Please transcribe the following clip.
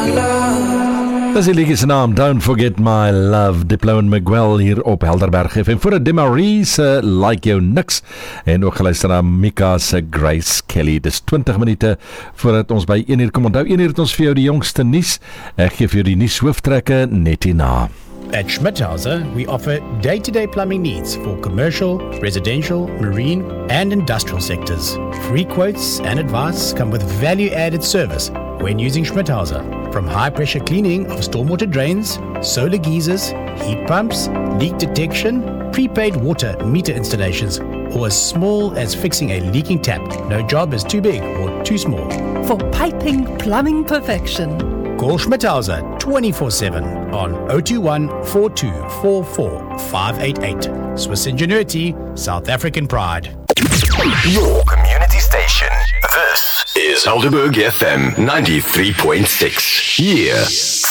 Dis die liedjie se naam, Don't Forget My Love, Diplo en Miguel hier op Helderberg FM. Voor het Demarie se Like Jou Niks en ook geluister na Mika se Grace Kelly. Dis 20 minute voordat ons by 1 uur kom. Onthou 1 uur het ons vir jou die jongste nuus. Ek gee vir jou die nuus hooftrekke net hierna. At Schmidhauser, we offer day-to-day plumbing needs for commercial, residential, marine, and industrial sectors. Free quotes and advice come with value-added service when using Schmidhauser. From high-pressure cleaning of stormwater drains, solar geysers, heat pumps, leak detection, prepaid water meter installations, or as small as fixing a leaking tap. No job is too big or too small. For piping plumbing perfection, call Schmidhauser 24/7 on 021 4244 588. Swiss ingenuity, South African pride. Your community station. This is Helderberg FM 93.6. Here